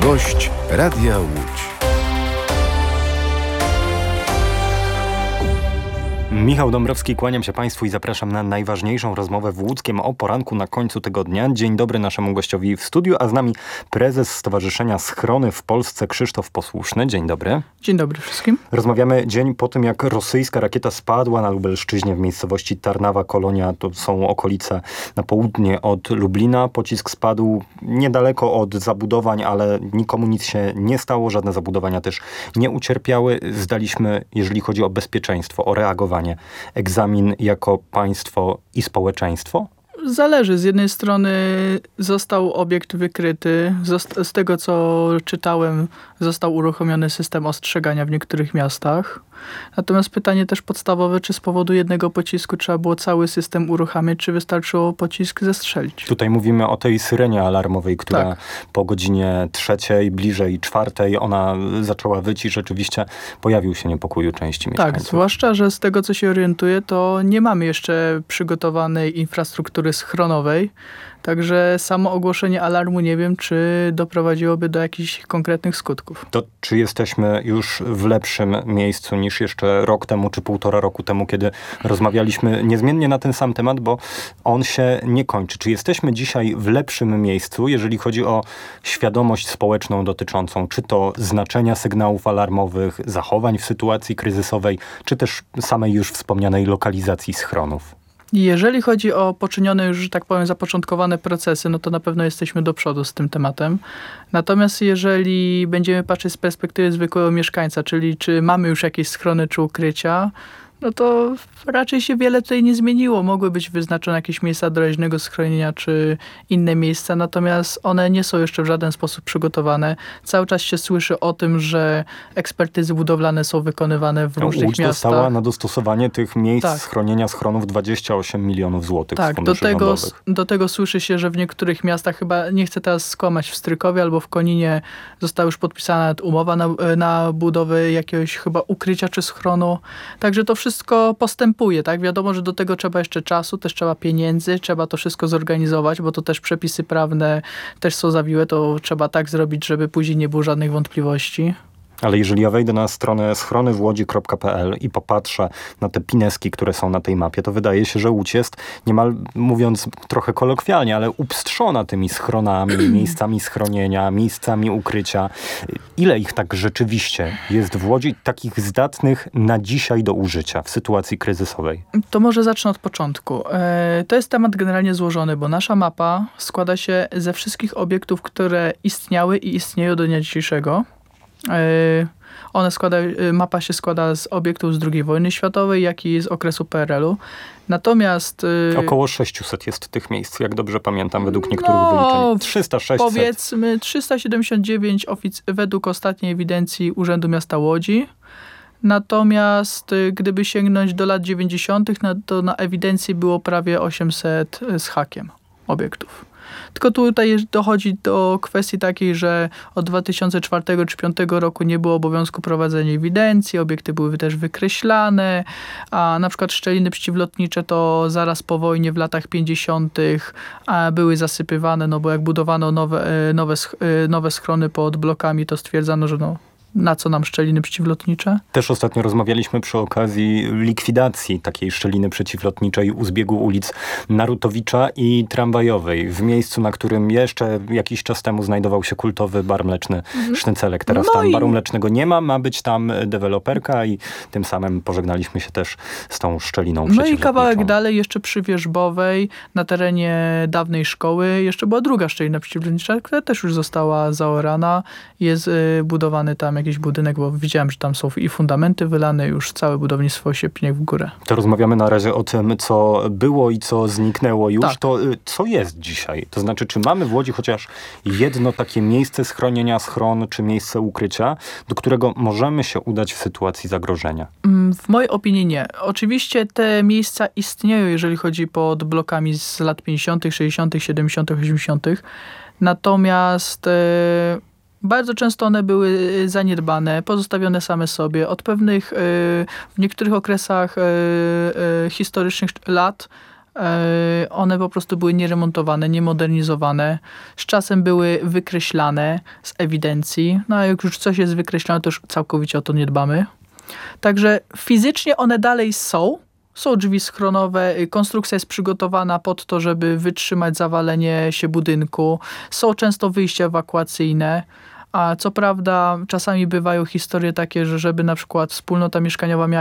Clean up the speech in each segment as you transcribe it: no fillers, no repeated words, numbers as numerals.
Gość Radia Łódź. Michał Dąbrowski, kłaniam się Państwu i zapraszam na najważniejszą rozmowę w Łódzkiem o poranku na końcu tygodnia. Dzień dobry naszemu gościowi w studiu, a z nami prezes Stowarzyszenia Schrony w Polsce Krzysztof Posłuszny. Dzień dobry. Dzień dobry wszystkim. Rozmawiamy dzień po tym, jak rosyjska rakieta spadła na Lubelszczyźnie w miejscowości Tarnawa Kolonia. To są okolice na południe od Lublina. Pocisk spadł niedaleko od zabudowań, ale nikomu nic się nie stało. Żadne zabudowania też nie ucierpiały. Zdaliśmy, jeżeli chodzi o bezpieczeństwo, o reagowanie, egzamin jako państwo i społeczeństwo? Zależy. Z jednej strony został obiekt wykryty. Z tego, co czytałem, został uruchomiony system ostrzegania w niektórych miastach. Natomiast pytanie też podstawowe, czy z powodu jednego pocisku trzeba było cały system uruchamiać, czy wystarczyło pocisk zestrzelić? Tutaj mówimy o tej syrenie alarmowej, która tak. Po godzinie 3, bliżej 4, ona zaczęła wyć i rzeczywiście pojawił się niepokój u części mieszkańców. Tak, zwłaszcza, że z tego, co się orientuję, to nie mamy jeszcze przygotowanej infrastruktury schronowej. Także samo ogłoszenie alarmu nie wiem, czy doprowadziłoby do jakichś konkretnych skutków. To czy jesteśmy już w lepszym miejscu niż jeszcze rok temu, czy 1,5 roku temu, kiedy rozmawialiśmy niezmiennie na ten sam temat, bo on się nie kończy. Czy jesteśmy dzisiaj w lepszym miejscu, jeżeli chodzi o świadomość społeczną dotyczącą czy to znaczenia sygnałów alarmowych, zachowań w sytuacji kryzysowej, czy też samej już wspomnianej lokalizacji schronów? Jeżeli chodzi o poczynione już, że tak powiem, zapoczątkowane procesy, no to na pewno jesteśmy do przodu z tym tematem. Natomiast jeżeli będziemy patrzeć z perspektywy zwykłego mieszkańca, czyli czy mamy już jakieś schrony czy ukrycia, no to raczej się wiele tutaj nie zmieniło. Mogły być wyznaczone jakieś miejsca doraźnego schronienia czy inne miejsca, natomiast one nie są jeszcze w żaden sposób przygotowane. Cały czas się słyszy o tym, że ekspertyzy budowlane są wykonywane w różnych Łódź miastach. dostała na dostosowanie tych miejsc tak. schronienia schronów 28 milionów złotych tak, z funduszy rządowych. Do tego słyszy się, że w niektórych miastach, chyba nie chcę teraz skłamać, w Strykowie albo w Koninie została już podpisana nawet umowa na budowę jakiegoś chyba ukrycia czy schronu. Także to wszystko postępuje, tak? Wiadomo, że do tego trzeba jeszcze czasu, też trzeba pieniędzy, trzeba to wszystko zorganizować, bo to też przepisy prawne też są zawiłe, to trzeba tak zrobić, żeby później nie było żadnych wątpliwości. Ale jeżeli ja wejdę na stronę schronywłodzi.pl i popatrzę na te pineski, które są na tej mapie, to wydaje się, że Łódź jest niemal, mówiąc trochę kolokwialnie, ale upstrzona tymi schronami, miejscami schronienia, miejscami ukrycia. Ile ich tak rzeczywiście jest w Łodzi, takich zdatnych na dzisiaj do użycia w sytuacji kryzysowej? To może zacznę od początku. To jest temat generalnie złożony, bo nasza mapa składa się ze wszystkich obiektów, które istniały i istnieją do dnia dzisiejszego. Mapa się składa z obiektów z II wojny światowej, jak i z okresu PRL-u. Natomiast... Około 600 jest tych miejsc, jak dobrze pamiętam, według niektórych wyliczeń. 300-600. Powiedzmy 379 według ostatniej ewidencji Urzędu Miasta Łodzi. Natomiast gdyby sięgnąć do lat 90., to na ewidencji było prawie 800 z hakiem obiektów. Tylko tutaj dochodzi do kwestii takiej, że od 2004 czy 2005 roku nie było obowiązku prowadzenia ewidencji, obiekty były też wykreślane, a na przykład szczeliny przeciwlotnicze to zaraz po wojnie w latach 50. były zasypywane, no bo jak budowano nowe schrony pod blokami, to stwierdzano, że na co nam szczeliny przeciwlotnicze? Też ostatnio rozmawialiśmy przy okazji likwidacji takiej szczeliny przeciwlotniczej u zbiegu ulic Narutowicza i Tramwajowej, w miejscu, na którym jeszcze jakiś czas temu znajdował się kultowy bar mleczny Sznycelek. Teraz tam baru mlecznego nie ma być tam deweloperka i tym samym pożegnaliśmy się też z tą szczeliną przeciwlotniczą. No i kawałek dalej, jeszcze przy Wierzbowej, na terenie dawnej szkoły, jeszcze była druga szczelina przeciwlotnicza, która też już została zaorana. Jest budowany tam jakiś budynek, bo widziałem, że tam są i fundamenty wylane, już całe budownictwo się pnie w górę. To rozmawiamy na razie o tym, co było i co zniknęło już. Tak. To co jest dzisiaj? To znaczy, czy mamy w Łodzi chociaż jedno takie miejsce schronienia, schron, czy miejsce ukrycia, do którego możemy się udać w sytuacji zagrożenia? W mojej opinii nie. Oczywiście te miejsca istnieją, jeżeli chodzi pod blokami z lat 50., 60., 70., 80., natomiast bardzo często one były zaniedbane, pozostawione same sobie. Od pewnych, w niektórych okresach historycznych lat One po prostu były nieremontowane, niemodernizowane. Z czasem były wykreślane z ewidencji. No a jak już coś jest wykreślone, to już całkowicie o to nie dbamy. Także fizycznie one dalej są. Są drzwi schronowe, konstrukcja jest przygotowana pod to, żeby wytrzymać zawalenie się budynku. Są często wyjścia ewakuacyjne. A co prawda czasami bywają historie takie, że żeby na przykład wspólnota mieszkaniowa miała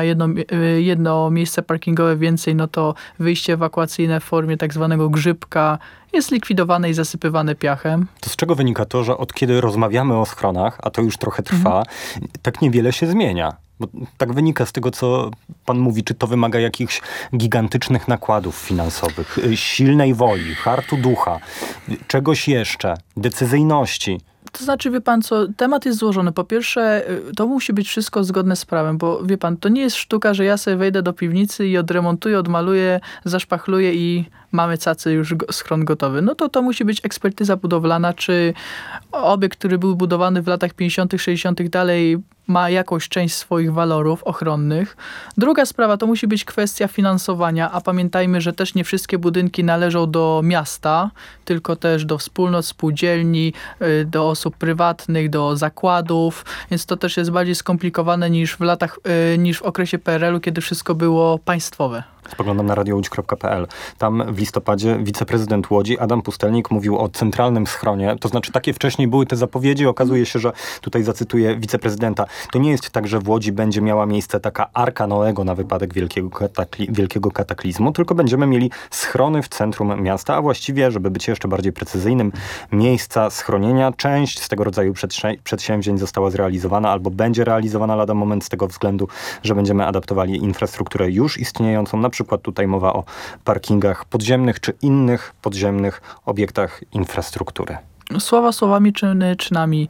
jedno miejsce parkingowe więcej, no to wyjście ewakuacyjne w formie tak zwanego grzybka jest likwidowane i zasypywane piachem. To z czego wynika to, że od kiedy rozmawiamy o schronach, a to już trochę trwa, tak niewiele się zmienia? Bo tak wynika z tego, co pan mówi, czy to wymaga jakichś gigantycznych nakładów finansowych, silnej woli, hartu ducha, czegoś jeszcze, decyzyjności. To znaczy, wie pan co, temat jest złożony. Po pierwsze, to musi być wszystko zgodne z prawem, bo wie pan, to nie jest sztuka, że ja sobie wejdę do piwnicy i odremontuję, odmaluję, zaszpachluję i mamy cacy już schron gotowy. No to musi być ekspertyza budowlana, czy obiekt, który był budowany w latach 50., 60. dalej ma jakąś część swoich walorów ochronnych. Druga sprawa to musi być kwestia finansowania, a pamiętajmy, że też nie wszystkie budynki należą do miasta, tylko też do wspólnot, spółdzielni, do osób prywatnych, do zakładów, więc to też jest bardziej skomplikowane niż w okresie PRL-u, kiedy wszystko było państwowe. Spoglądam na radiołódź.pl. Tam w listopadzie wiceprezydent Łodzi Adam Pustelnik mówił o centralnym schronie. To znaczy takie wcześniej były te zapowiedzi. Okazuje się, że tutaj zacytuję wiceprezydenta. To nie jest tak, że w Łodzi będzie miała miejsce taka arka Noego na wypadek wielkiego kataklizmu, tylko będziemy mieli schrony w centrum miasta, a właściwie, żeby być jeszcze bardziej precyzyjnym, miejsca schronienia. Część z tego rodzaju przedsięwzięć została zrealizowana albo będzie realizowana lada moment z tego względu, że będziemy adaptowali infrastrukturę już istniejącą. Na przykład tutaj mowa o parkingach podziemnych czy innych podziemnych obiektach infrastruktury. Słowa słowami, czyny czynami.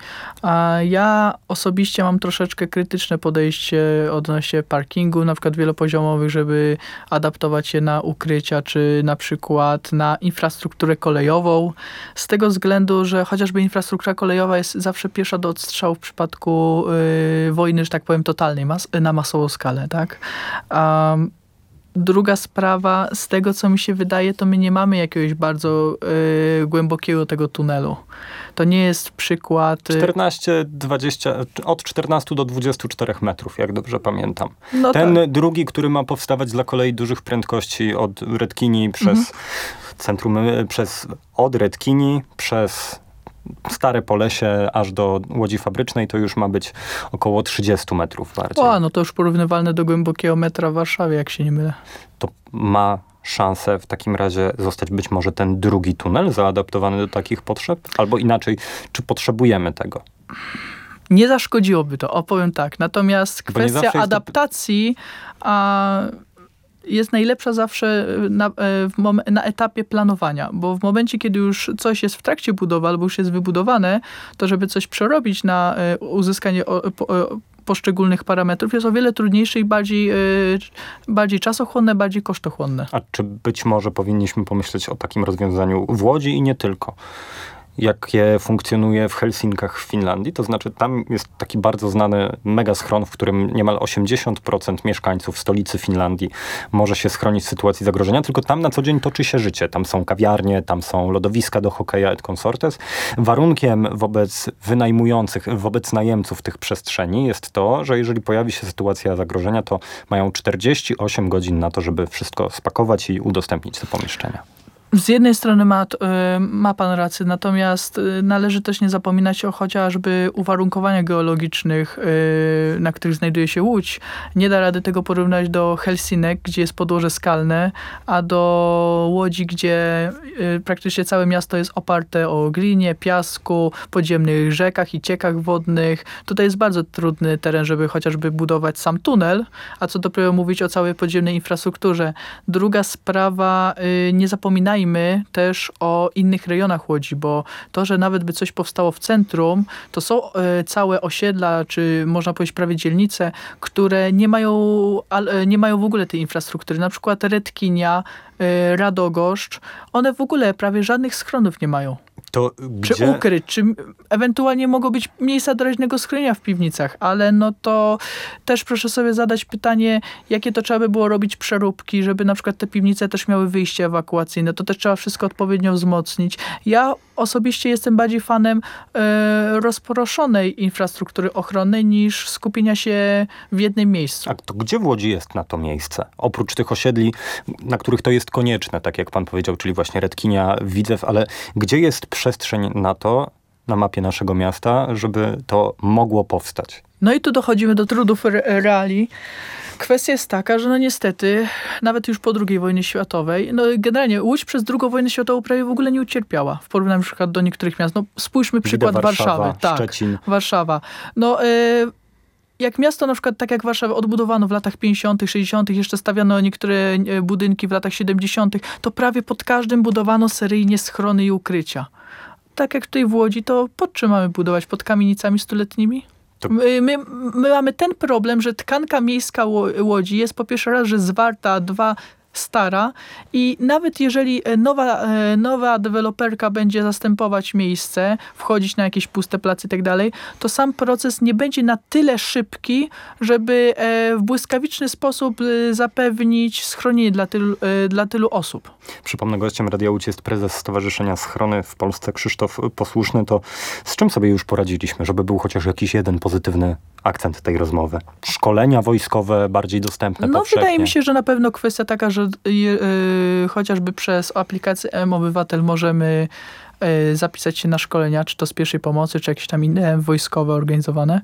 Ja osobiście mam troszeczkę krytyczne podejście odnośnie parkingu, na przykład wielopoziomowych, żeby adaptować je na ukrycia, czy na przykład na infrastrukturę kolejową. Z tego względu, że chociażby infrastruktura kolejowa jest zawsze pierwsza do odstrzału w przypadku wojny, że tak powiem, totalnej, na masową skalę, tak? Druga sprawa, z tego co mi się wydaje, to my nie mamy jakiegoś bardzo głębokiego tego tunelu. To nie jest przykład... od 14 do 24 metrów, jak dobrze pamiętam. No Ten tak. drugi, który ma powstawać dla kolei dużych prędkości od Redkini przez centrum, od Redkini przez Stare Polesie aż do Łodzi Fabrycznej, to już ma być około 30 metrów bardziej. No to już porównywalne do głębokiego metra w Warszawie, jak się nie mylę. To ma szansę w takim razie zostać być może ten drugi tunel zaadaptowany do takich potrzeb? Albo inaczej, czy potrzebujemy tego? Nie zaszkodziłoby to, opowiem tak. Natomiast kwestia adaptacji jest najlepsza zawsze na etapie planowania, bo w momencie, kiedy już coś jest w trakcie budowy albo już jest wybudowane, to żeby coś przerobić na uzyskanie poszczególnych parametrów jest o wiele trudniejsze i bardziej czasochłonne, bardziej kosztochłonne. A czy być może powinniśmy pomyśleć o takim rozwiązaniu w Łodzi i nie tylko? Jakie funkcjonuje w Helsinkach w Finlandii. To znaczy tam jest taki bardzo znany megaschron, w którym niemal 80% mieszkańców stolicy Finlandii może się schronić w sytuacji zagrożenia, tylko tam na co dzień toczy się życie. Tam są kawiarnie, tam są lodowiska do hokeja et consortes. Warunkiem wobec wynajmujących, wobec najemców tych przestrzeni jest to, że jeżeli pojawi się sytuacja zagrożenia, to mają 48 godzin na to, żeby wszystko spakować i udostępnić te pomieszczenia. Z jednej strony ma pan rację, natomiast należy też nie zapominać o chociażby uwarunkowaniach geologicznych, na których znajduje się Łódź. Nie da rady tego porównać do Helsinek, gdzie jest podłoże skalne, a do Łodzi, gdzie praktycznie całe miasto jest oparte o glinie, piasku, podziemnych rzekach i ciekach wodnych. Tutaj jest bardzo trudny teren, żeby chociażby budować sam tunel, a co dopiero mówić o całej podziemnej infrastrukturze. Druga sprawa, nie zapominajmy też o innych rejonach Łodzi, bo to, że nawet by coś powstało w centrum, to są całe osiedla, czy można powiedzieć prawie dzielnice, które nie mają w ogóle tej infrastruktury. Na przykład Redkinia, Radogoszcz, one w ogóle prawie żadnych schronów nie mają. To czy gdzie... ukryć, czy ewentualnie mogą być miejsca doraźnego schronienia w piwnicach, ale no to też proszę sobie zadać pytanie, jakie to trzeba by było robić przeróbki, żeby na przykład te piwnice też miały wyjście ewakuacyjne. To też trzeba wszystko odpowiednio wzmocnić. Ja osobiście jestem bardziej fanem rozproszonej infrastruktury ochronnej niż skupienia się w jednym miejscu. A to gdzie w Łodzi jest na to miejsce? Oprócz tych osiedli, na których to jest konieczne, tak jak pan powiedział, czyli właśnie Redkinia, Widzew, ale gdzie jest przestrzeń na to, na mapie naszego miasta, żeby to mogło powstać? No i tu dochodzimy do trudów reali. Kwestia jest taka, że no niestety, nawet już po II wojnie światowej, no generalnie Łódź przez II wojnę światową prawie w ogóle nie ucierpiała. W porównaniu na przykład do niektórych miast. No spójrzmy przykład Warszawy. Szczecin. Tak, Warszawa. No jak miasto na przykład, tak jak Warszawę odbudowano w latach 50., 60., jeszcze stawiano niektóre budynki w latach 70., to prawie pod każdym budowano seryjnie schrony i ukrycia. Tak jak tutaj w Łodzi, to pod czym mamy budować? Pod kamienicami stuletnimi? My mamy ten problem, że tkanka miejska Łodzi jest po pierwszy raz, że zwarta, dwa stara i nawet jeżeli nowa deweloperka będzie zastępować miejsce, wchodzić na jakieś puste place i tak dalej, to sam proces nie będzie na tyle szybki, żeby w błyskawiczny sposób zapewnić schronienie dla tylu osób. Przypomnę, gościem Radia Łódź jest prezes Stowarzyszenia Schrony w Polsce Krzysztof Posłuszny. To z czym sobie już poradziliśmy, żeby był chociaż jakiś jeden pozytywny akcent tej rozmowy? Szkolenia wojskowe bardziej dostępne powszechnie? Wydaje mi się, że na pewno kwestia taka, że chociażby przez aplikację M-Obywatel możemy zapisać się na szkolenia, czy to z pierwszej pomocy, czy jakieś tam inne wojskowe organizowane.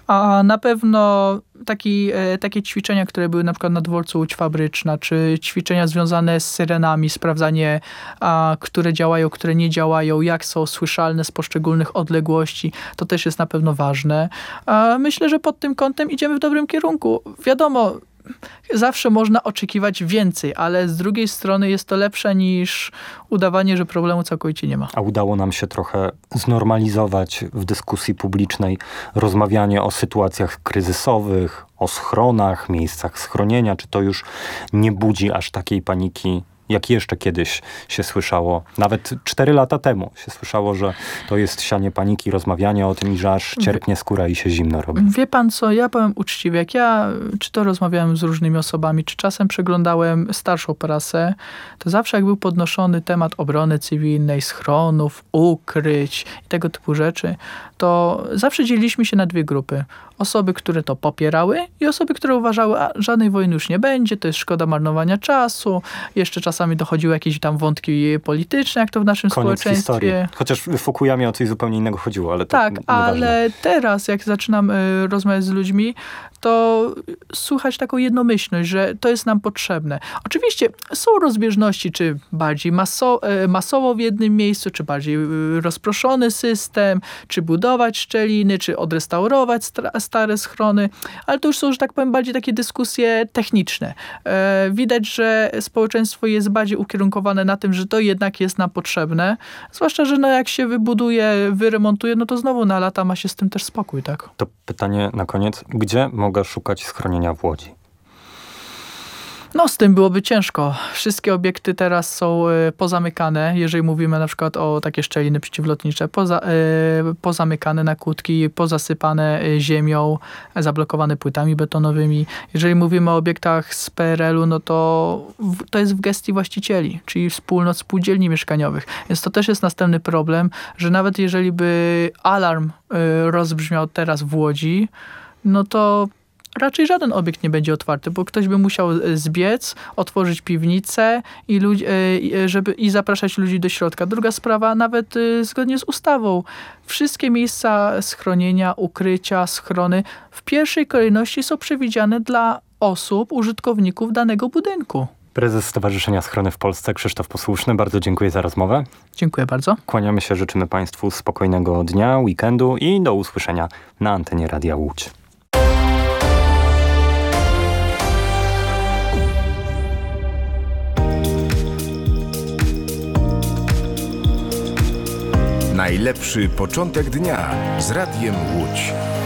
A na pewno takie ćwiczenia, które były na przykład na dworcu Łódź Fabryczna, czy ćwiczenia związane z syrenami, sprawdzanie, które działają, które nie działają, jak są słyszalne z poszczególnych odległości, to też jest na pewno ważne. Myślę, że pod tym kątem idziemy w dobrym kierunku. Wiadomo, zawsze można oczekiwać więcej, ale z drugiej strony jest to lepsze niż udawanie, że problemu całkowicie nie ma. A udało nam się trochę znormalizować w dyskusji publicznej rozmawianie o sytuacjach kryzysowych, o schronach, miejscach schronienia. Czy to już nie budzi aż takiej paniki, jak jeszcze kiedyś się słyszało, nawet 4 lata temu się słyszało, że to jest sianie paniki, rozmawianie o tym i że aż cierpnie skóra i się zimno robi. Wie pan co, ja powiem uczciwie, jak ja czy to rozmawiałem z różnymi osobami, czy czasem przeglądałem starszą prasę, to zawsze jak był podnoszony temat obrony cywilnej, schronów, ukryć i tego typu rzeczy, to zawsze dzieliliśmy się na dwie grupy. Osoby, które to popierały i osoby, które uważały, a żadnej wojny już nie będzie, to jest szkoda marnowania czasu. Jeszcze czasami dochodziły jakieś tam wątki polityczne, jak to w naszym społeczeństwie. Historii. Chociaż w Fukuyamie o coś zupełnie innego chodziło, ale to tak, nieważne. Ale teraz, jak zaczynam rozmawiać z ludźmi, to słychać taką jednomyślność, że to jest nam potrzebne. Oczywiście są rozbieżności, czy bardziej masowo w jednym miejscu, czy bardziej rozproszony system, czy budować szczeliny, czy odrestaurować stare schrony, ale to już są, że tak powiem, bardziej takie dyskusje techniczne. Widać, że społeczeństwo jest bardziej ukierunkowane na tym, że to jednak jest nam potrzebne, zwłaszcza, że no jak się wybuduje, wyremontuje, no to znowu na lata ma się z tym też spokój, tak? To pytanie na koniec. Gdzie mogę szukać schronienia w Łodzi? No z tym byłoby ciężko. Wszystkie obiekty teraz są pozamykane, jeżeli mówimy na przykład o takie szczeliny przeciwlotnicze, pozamykane na kłódki, pozasypane ziemią, zablokowane płytami betonowymi. Jeżeli mówimy o obiektach z PRL-u, no to jest w gestii właścicieli, czyli wspólnot spółdzielni mieszkaniowych. Więc to też jest następny problem, że nawet jeżeli by alarm rozbrzmiał teraz w Łodzi, no to raczej żaden obiekt nie będzie otwarty, bo ktoś by musiał zbiec, otworzyć piwnicę i zapraszać ludzi do środka. Druga sprawa, nawet zgodnie z ustawą, wszystkie miejsca schronienia, ukrycia, schrony w pierwszej kolejności są przewidziane dla osób, użytkowników danego budynku. Prezes Stowarzyszenia Schrony w Polsce Krzysztof Posłuszny, bardzo dziękuję za rozmowę. Dziękuję bardzo. Kłaniamy się, życzymy Państwu spokojnego dnia, weekendu i do usłyszenia na antenie Radia Łódź. Najlepszy początek dnia z Radiem Łódź.